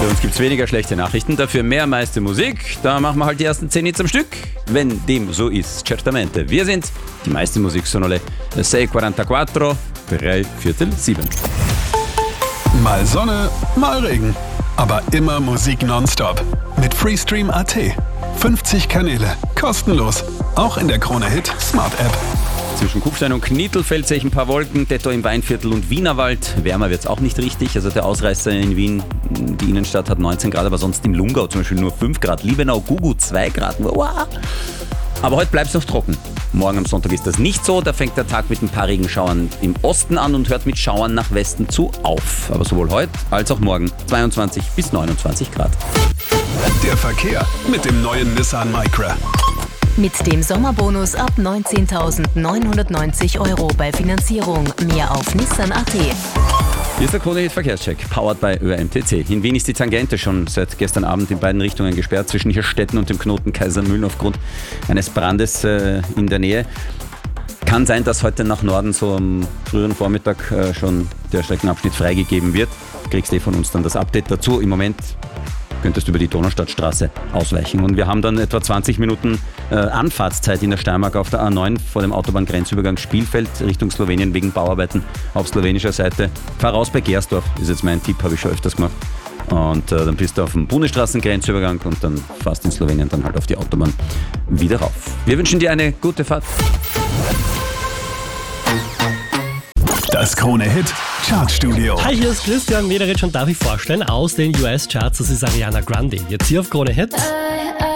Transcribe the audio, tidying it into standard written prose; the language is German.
Bei uns gibt es weniger schlechte Nachrichten, dafür mehr meiste Musik. Da machen wir halt die ersten 10 Hits am Stück. Wenn dem so ist, certamente. Wir sind die meiste Musik, sono le 6:44, 6:45. Mal Sonne, mal Regen. Aber immer Musik nonstop. Mit Freestream.at. 50 Kanäle. Kostenlos. Auch in der Krone-Hit Smart App. Zwischen Kufstein und Knittelfeld sehe ich ein paar Wolken, Detto im Weinviertel und Wienerwald. Wärmer wird es auch nicht richtig. Also der Ausreißer in Wien, die Innenstadt hat 19 Grad, aber sonst im Lungau zum Beispiel nur 5 Grad. Liebenau, Gugu 2 Grad. Wow. Aber heute bleibt es noch trocken. Morgen am Sonntag ist das nicht so. Da fängt der Tag mit ein paar Regenschauern im Osten an und hört mit Schauern nach Westen zu auf. Aber sowohl heute als auch morgen 22 bis 29 Grad. Der Verkehr mit dem neuen Nissan Micra. Mit dem Sommerbonus ab 19.990 € bei Finanzierung. Mehr auf Nissan.at. Hier ist der Krone-Hit Verkehrscheck, powered by ÖMTC. In Wien ist die Tangente schon seit gestern Abend in beiden Richtungen gesperrt, zwischen Hirstetten und dem Knoten Kaisermühlen aufgrund eines Brandes in der Nähe. Kann sein, dass heute nach Norden so am frühen Vormittag schon der Streckenabschnitt freigegeben wird. Kriegst von uns dann das Update dazu. Im Moment könntest du über die Donaustadtstraße ausweichen. Und wir haben dann etwa 20 Minuten Anfahrtszeit in der Steiermark auf der A9 vor dem Autobahngrenzübergang Spielfeld Richtung Slowenien wegen Bauarbeiten auf slowenischer Seite. Fahr raus bei Gersdorf, ist jetzt mein Tipp, habe ich schon öfters gemacht. Und dann bist du auf dem Bundesstraßengrenzübergang und dann fährst in Slowenien dann halt auf die Autobahn wieder rauf. Wir wünschen dir eine gute Fahrt. Das Krone-Hit Chartstudio. Hi, hier ist Christian Mederich und darf ich vorstellen aus den US-Charts, das ist Ariana Grande. Jetzt hier auf Krone Hit.